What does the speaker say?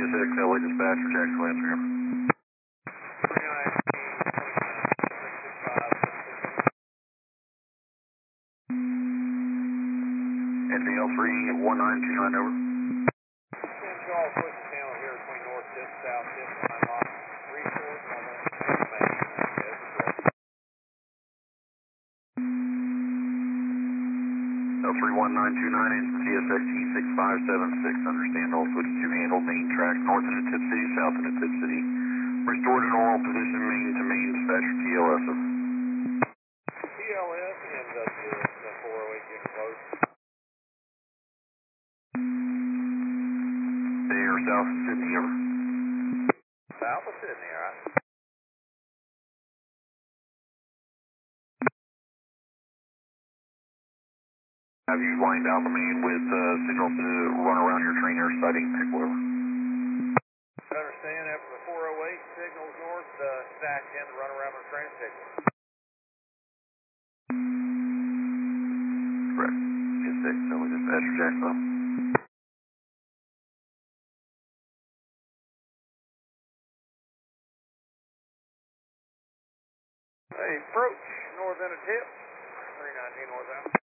TSX LA dispatcher, Jackson Lancer here. NVL 31929 over. Charles, push the channel here between north, dip, south, dip, line lock, resource, L31929 is TSX T6576. Understand all switches you handled. Main track north into Tip City, south into Tip City. Restored to normal position, main to main, dispatcher TLS. TLS and the 408 getting close. They are south of Sydney, over. South of Sydney, all right. Have you lined out the main with signals to run around your trainer, sighting, pick whatever? I understand after the 408 signals north, stack 10 to run around the train signal. Correct. TSX LA dispatcher, Jackson. Hey, approach north end of Tip, 319 northbound.